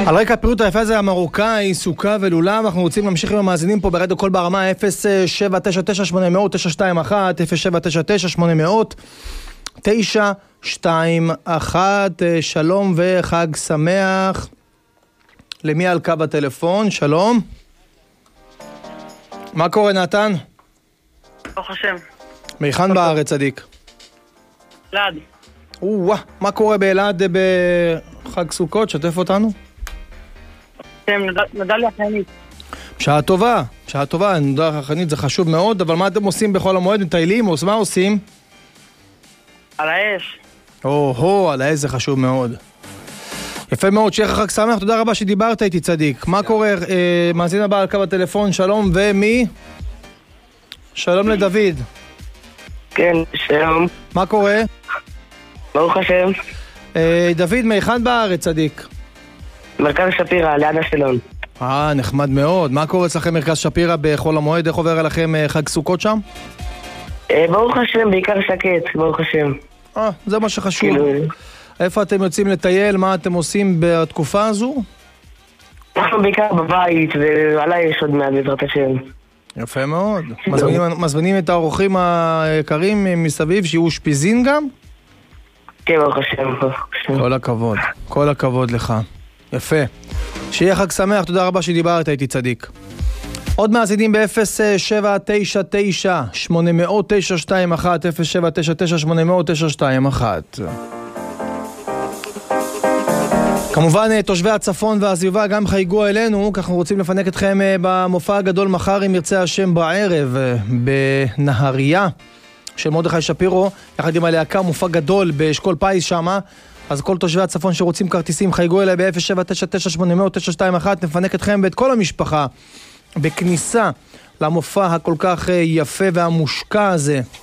על רקע הפירוט היפה הזה המרוקאי, סוכה ולולב, אנחנו רוצים להמשיך עם המאזינים פה ברדיו קול ברמה 0799-800-921, 0799-800-921. שלום וחג שמח. למי על קו הטלפון? שלום. מה קורה נתן? ברוך השם. מיכן בארץ צדיק? אלעד. מה קורה באלעד בחג סוכות? שתף אותנו. נדליה חנית. שעה טובה, נדליה חנית זה חשוב מאוד, אבל מה אתם עושים בכל המועד? מטיילים? מה עושים? על האש. על האש זה חשוב מאוד. יפה מאוד, שיהיה לך חג שמח, תודה רבה שדיברת איתי צדיק. מה קורה? מאזין הבא על קו הטלפון, שלום, ומי? שלום לדוד. כן, שלום. מה קורה? ברוך השם. דוד, מיכן בארץ צדיק? מרכז שפירא, ליד אשקלון. נחמד מאוד. מה קורה אצלכם מרכז שפירא בחול המועד? איך עובר עליכם חג סוכות שם? ברוך השם, בעיקר שקט, ברוך השם. זה מה שחשוב. איפה אתם יוצאים לטייל? מה אתם עושים בתקופה הזו? אנחנו בעיקר בבית, ועלה יש עוד מעט בעזרת השם. יפה מאוד. מזמינים את האורחים היקרים מסביב שיהיו שפיזין גם? כן, ברוך השם. כל הכבוד לך. יפה. שיהיה חג שמח, תודה רבה שדיברת איתי צדיק. עוד מאזינים ב-0799-800-921, 0799-800-921. כמובן תושבי הצפון והסביבה גם חייגו אלינו, כך אנחנו רוצים לפנק אתכם במופע הגדול מחר אם ירצה השם בערב בנהריה של מרדכי שפירו, יחד עם הלהקה, מופע גדול באשכול פייס שמה. אז כל תושבי הצפון שרוצים כרטיסים חייגו אליי ב-0799-800-921, נפנק אתכם ואת כל המשפחה בכניסה למופע הכל כך יפה והמושקע הזה